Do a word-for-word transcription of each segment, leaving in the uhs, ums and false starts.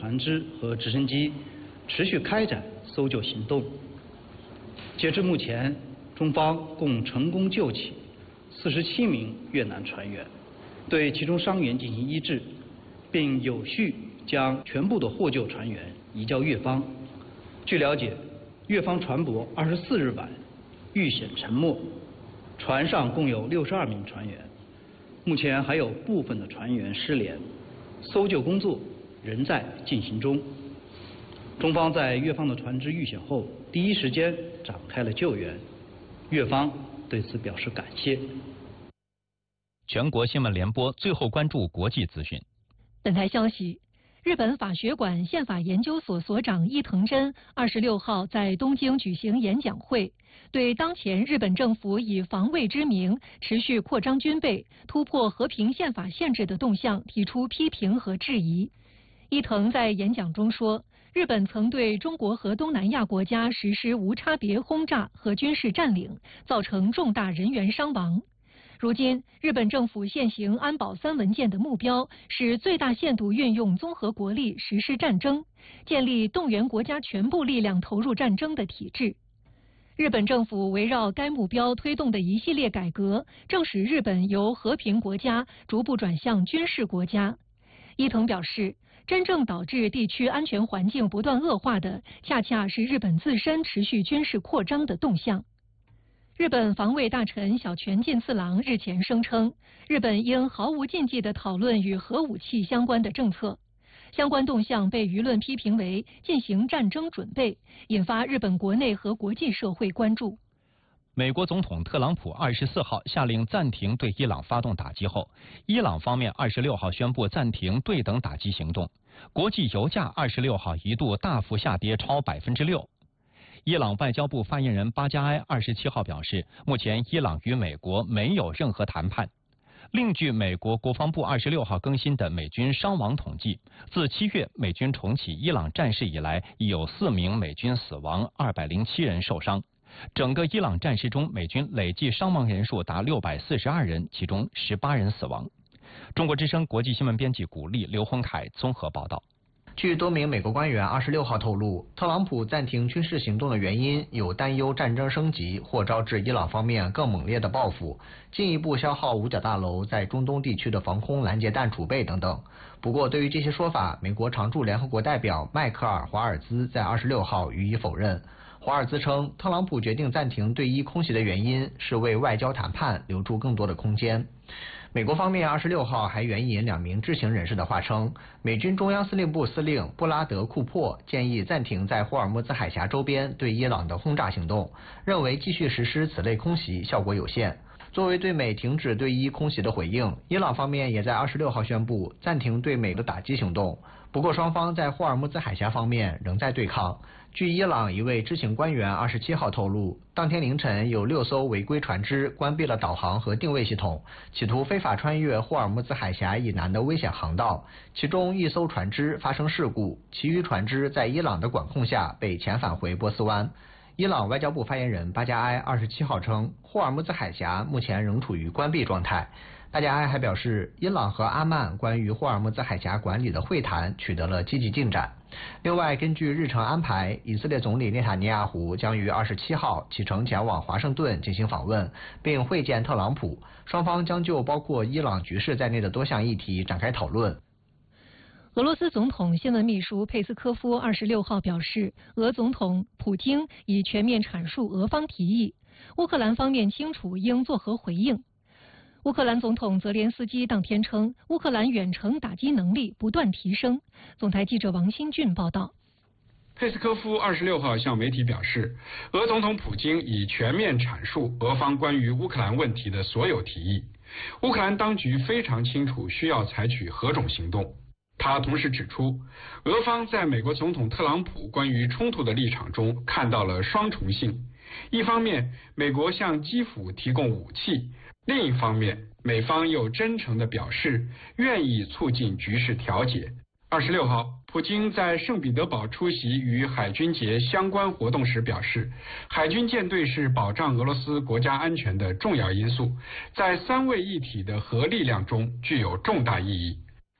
船只和直升机持续开展搜救行动。截至目前，中方共成功救起四十七名越南船员，对其中伤员进行医治，并有序将全部的获救船员移交越方。据了解，越方船舶二十四日晚遇险沉没，船上共有六十二名船员，目前还有部分的船员失联，搜救工作仍在进行中。中方在越方的船只遇险后，第一时间展开了救援，越方对此表示感谢。 全国新闻联播最后关注国际资讯。 本台消息，日本法学馆宪法研究所所长伊藤真二十六号在东京举行演讲会，对当前日本政府以防卫之名持续扩张军备、突破和平宪法限制的动向提出批评和质疑。伊藤在演讲中说，日本曾对中国和东南亚国家实施无差别轰炸和军事占领，造成重大人员伤亡。如今，日本政府现行安保三文件的目标是最大限度运用综合国力实施战争，建立动员国家全部力量投入战争的体制。日本政府围绕该目标推动的一系列改革，正使日本由和平国家逐步转向军事国家。伊藤表示，真正导致地区安全环境不断恶化的，恰恰是日本自身持续军事扩张的动向。日本防卫大臣小泉进次郎日前声称，日本应毫无禁忌地讨论与核武器相关的政策。相关动向被舆论批评为进行战争准备，引发日本国内和国际社会关注。 美国总统特朗普二十四号下令暂停对伊朗发动打击后，伊朗方面二十六号宣布暂停对等打击行动。国际油价二十六号一度大幅下跌超百分之六。伊朗外交部发言人巴加埃二十七号表示，目前伊朗与美国没有任何谈判。另据美国国防部二十六号更新的美军伤亡统计，自七月美军重启伊朗战事以来，已有四名美军死亡，二百零七人受伤。整个伊朗战事中，美军累计伤亡人数达六百四十二人，其中十八人死亡。中国之声国际新闻编辑古丽、刘洪凯综合报道。 据多名美国官员二十六号透露，特朗普暂停军事行动的原因有担忧战争升级或招致伊朗方面更猛烈的报复，进一步消耗五角大楼在中东地区的防空拦截弹储备等等。不过，对于这些说法，美国常驻联合国代表迈克尔·华尔兹在二十六号予以否认。华尔兹称，特朗普决定暂停对伊空袭的原因是为外交谈判留出更多的空间。美国方面二十六号还援引两名知情人士的话称，美军中央司令部司令布拉德·库珀建议暂停在霍尔木兹海峡周边对伊朗的轰炸行动，认为继续实施此类空袭效果有限。作为对美停止对伊空袭的回应，伊朗方面也在二十六号宣布暂停对美的打击行动。不过，双方在霍尔木兹海峡方面仍在对抗。据伊朗一位知情官员二十七号透露，当天凌晨有六艘违规船只关闭了导航和定位系统，企图非法穿越霍尔木兹海峡以南的危险航道。其中一艘船只发生事故，其余船只在伊朗的管控下被遣返回波斯湾。伊朗外交部发言人巴加埃二十七号称，霍尔木兹海峡目前仍处于关闭状态。巴加埃还表示，伊朗和阿曼关于霍尔木兹海峡管理的会谈取得了积极进展。另外，根据日程安排，以色列总理内塔尼亚胡将于二十七号启程前往华盛顿进行访问，并会见特朗普，双方将就包括伊朗局势在内的多项议题展开讨论。 俄罗斯总统新闻秘书佩斯科夫二十六号表示，俄总统普京已全面阐述俄方提议，乌克兰方面清楚应作何回应。乌克兰总统泽连斯基当天称，乌克兰远程打击能力不断提升。总台记者王新俊报道。 佩斯科夫二十六号向媒体表示，俄总统普京已全面阐述俄方关于乌克兰问题的所有提议，乌克兰当局非常清楚需要采取何种行动。他同时指出，俄方在美国总统特朗普关于冲突的立场中看到了双重性，一方面美国向基辅提供武器，另一方面美方又真诚地表示愿意促进局势调解。二十六号，普京在圣彼得堡出席与海军节相关活动时表示，海军舰队是保障俄罗斯国家安全的重要因素，在三位一体的核力量中具有重大意义。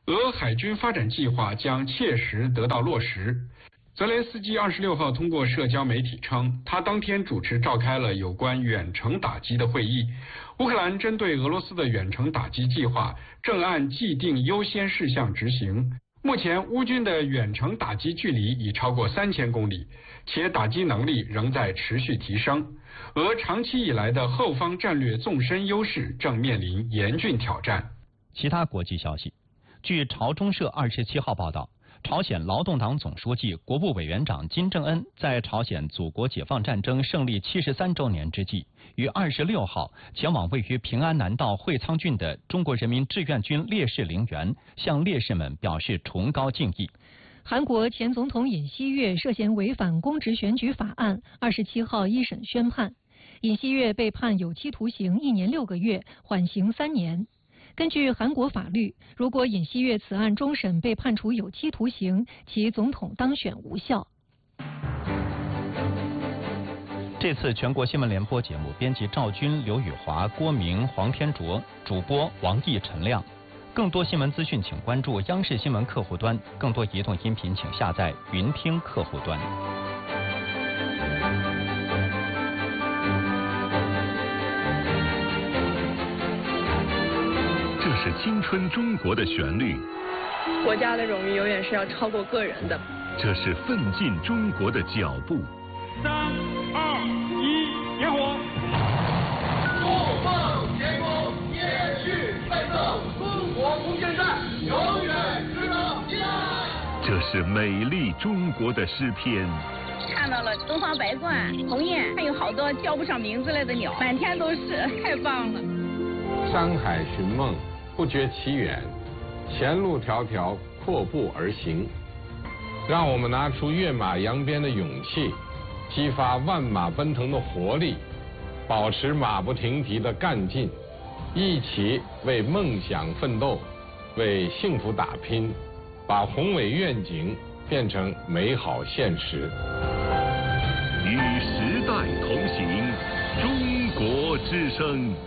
俄海军发展计划将切实得到落实。泽连斯基二十六号通过社交媒体称，他当天主持召开了有关远程打击的会议。乌克兰针对俄罗斯的远程打击计划正按既定优先事项执行。目前，乌军的远程打击距离已超过三千公里，且打击能力仍在持续提升。俄长期以来的后方战略纵深优势正面临严峻挑战。 其他国际消息，据朝中社二十七号报道。朝鲜劳动党总书记、国务委员长金正恩在朝鲜祖国解放战争胜利七十三周年之际，于二十六号前往位于平安南道会仓郡的中国人民志愿军烈士陵园，向烈士们表示崇高敬意。 韩国前总统尹锡悦涉嫌违反公职选举法案，二十七号一审宣判，尹锡悦被判有期徒刑一年六个月，缓刑三年。根据韩国法律，如果尹锡悦此案终审被判处有期徒刑，其总统当选无效。 这次全国新闻联播节目，编辑赵军、刘宇华、郭明、黄天卓，主播王毅、陈亮。更多新闻资讯，请关注央视新闻客户端；更多移动音频，请下载云听客户端。 是青春中国的旋律， 国家的荣誉永远是要超过个人的。 这是奋进中国的脚步。 三二一，点火！ 筑梦天宫，延续奋斗，中国不现代，永远值得纪念。 这是美丽中国的诗篇。 看到了东方白鹳、鸿雁，还有好多叫不上名字来的鸟，满天都是，太棒了。 山海寻梦。不觉其远，前路迢迢，阔步而行。让我们拿出跃马扬鞭的勇气，激发万马奔腾的活力，保持马不停蹄的干劲，一起为梦想奋斗，为幸福打拼，把宏伟愿景变成美好现实。 与时代同行，中国之声。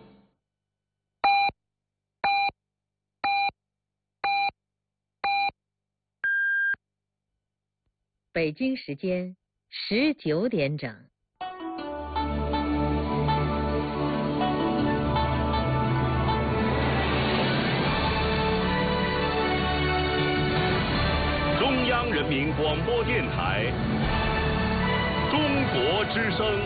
北京时间十九点整。 中央人民广播电台，中国之声。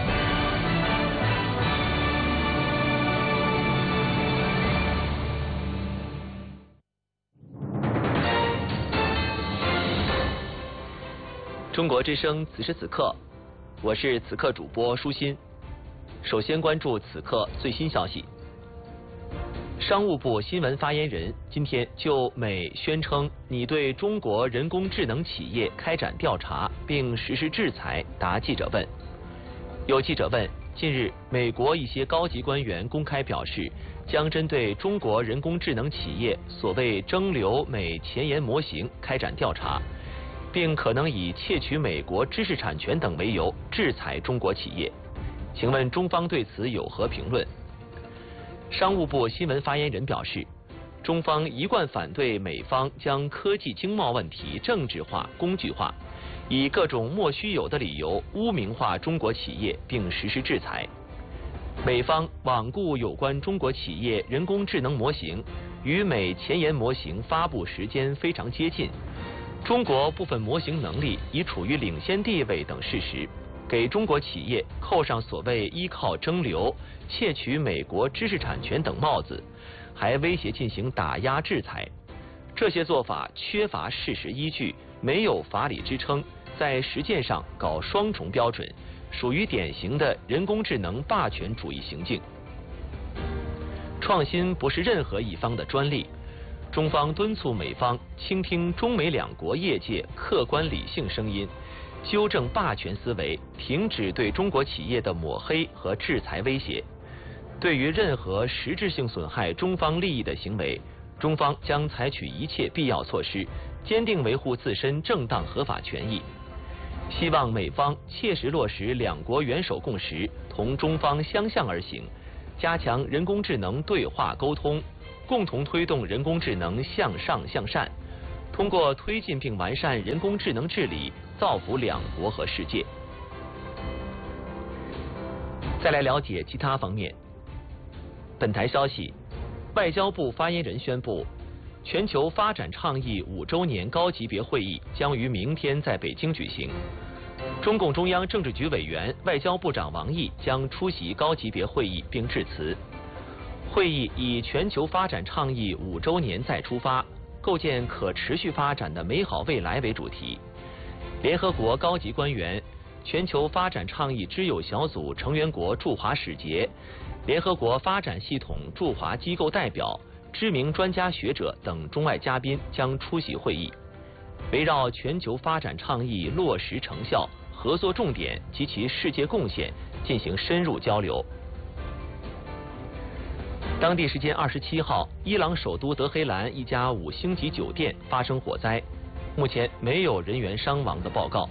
中国之声此时此刻，我是此刻主播舒心。首先关注此刻最新消息。商务部新闻发言人今天就美宣称拟对中国人工智能企业开展调查并实施制裁答记者问。有记者问，近日美国一些高级官员公开表示，将针对中国人工智能企业所谓蒸馏美前沿模型开展调查，并可能以窃取美国知识产权等为由制裁中国企业。请问中方对此有何评论？商务部新闻发言人表示，中方一贯反对美方将科技经贸问题政治化、工具化，以各种莫须有的理由污名化中国企业并实施制裁。美方罔顾有关中国企业人工智能模型与美前沿模型发布时间非常接近，中国部分模型能力已处于领先地位等事实，给中国企业扣上所谓依靠蒸馏、窃取美国知识产权等帽子，还威胁进行打压制裁。这些做法缺乏事实依据，没有法理支撑，在实践上搞双重标准，属于典型的人工智能霸权主义行径。创新不是任何一方的专利。中方敦促美方倾听中美两国业界客观理性声音，纠正霸权思维，停止对中国企业的抹黑和制裁威胁。对于任何实质性损害中方利益的行为，中方将采取一切必要措施，坚定维护自身正当合法权益。希望美方切实落实两国元首共识，同中方相向而行，加强人工智能对话沟通， 共同推动人工智能向上向善，通过推进并完善人工智能治理，造福两国和世界。再来了解其他方面。本台消息，外交部发言人宣布，全球发展倡议五周年高级别会议将于明天在北京举行。中共中央政治局委员、外交部长王毅将出席高级别会议并致辞。会议以全球发展倡议五周年再出发，构建可持续发展的美好未来为主题。联合国高级官员、全球发展倡议知友小组成员国驻华使节、联合国发展系统驻华机构代表、知名专家学者等中外嘉宾将出席会议，围绕全球发展倡议落实成效、合作重点及其世界贡献进行深入交流。当地时间二十七号，伊朗首都德黑兰一家五星级酒店发生火灾，目前没有人员伤亡的报告。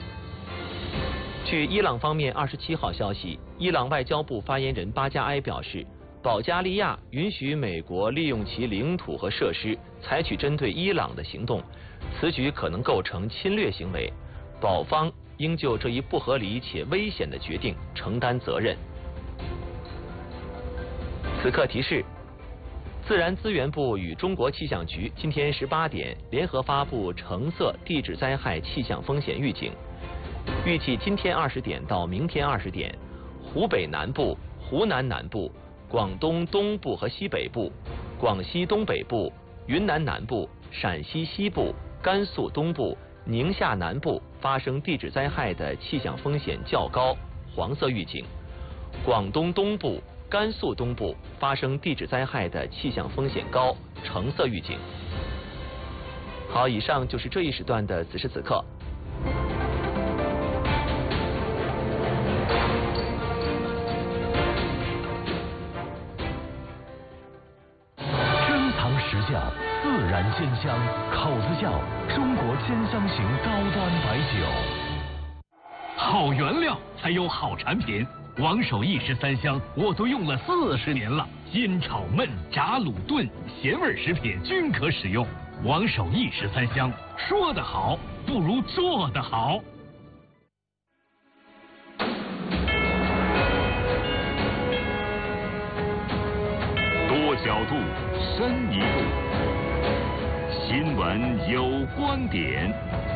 据伊朗方面二十七号消息，伊朗外交部发言人巴加埃表示，保加利亚允许美国利用其领土和设施采取针对伊朗的行动，此举可能构成侵略行为，保方应就这一不合理且危险的决定承担责任。此刻提示，自然资源部与中国气象局今天十八点联合发布橙色地质灾害气象风险预警。预计今天二十点到明天二十点，湖北南部、湖南南部、广东东部和西北部、广西东北部、云南南部、陕西西部、甘肃东部、宁夏南部发生地质灾害的气象风险较高，黄色预警；广东东部、甘肃东部发生地质灾害的气象风险高，橙色预警。好，以上就是这一时段的此时此刻。 实窖自然鲜香，口子窖中国鲜香型高端白酒。 好原料才有好产品，王守义十三香我都用了四十年了，煎炒焖炸卤炖咸味食品均可使用。王守义十三香，说得好不如做得好。 多角度，深一步，新闻有观点。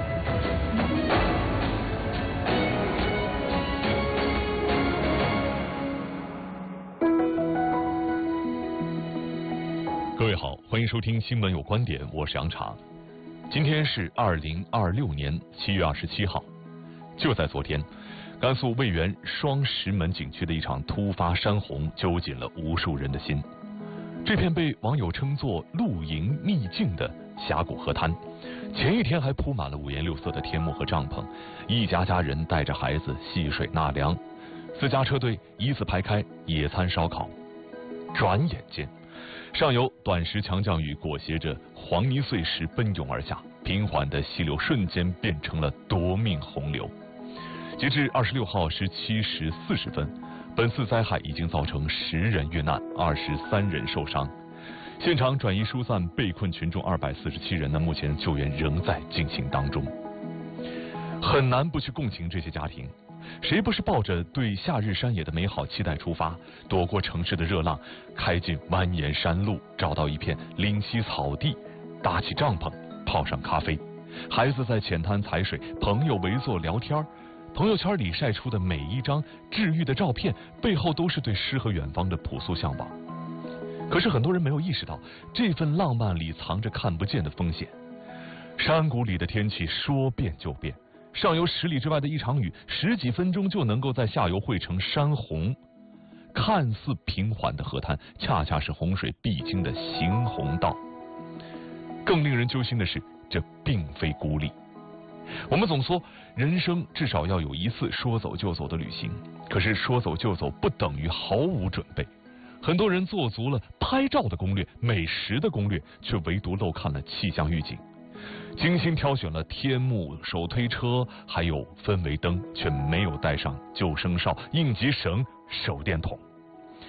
各位好，欢迎收听新闻有观点，我是杨茶。今天是二零二六年七月二十七号，就在昨天，甘肃渭源双石门景区的一场突发山洪揪紧了无数人的心。这片被网友称作露营秘境的峡谷河滩，前一天还铺满了五颜六色的天幕和帐篷，一家家人带着孩子戏水纳凉，私家车队依次排开野餐烧烤。转眼间，上游短时强降雨裹挟着黄泥碎石奔涌而下，平缓的溪流瞬间变成了夺命洪流。截至二十六号十七时四十分，本次灾害已经造成十人遇难，二十三人受伤。现场转移疏散被困群众二百四十七人呢，目前救援仍在进行当中。很难不去共情这些家庭，谁不是抱着对夏日山野的美好期待出发，躲过城市的热浪，开进蜿蜒山路，找到一片临溪草地，搭起帐篷，泡上咖啡，孩子在浅滩踩水，朋友围坐聊天，朋友圈里晒出的每一张治愈的照片，背后都是对诗和远方的朴素向往。可是很多人没有意识到，这份浪漫里藏着看不见的风险。山谷里的天气说变就变，上游十里之外的一场雨，十几分钟就能够在下游汇成山洪。看似平缓的河滩，恰恰是洪水必经的行洪道。更令人揪心的是，这并非孤立。我们总说人生至少要有一次说走就走的旅行，可是说走就走不等于毫无准备。很多人做足了拍照的攻略、美食的攻略，却唯独漏看了气象预警。精心挑选了天幕、手推车还有氛围灯，却没有带上救生哨、应急绳、手电筒。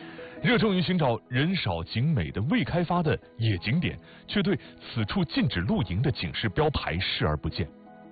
热衷于寻找人少景美的未开发的野景点，却对此处禁止露营的警示标牌视而不见。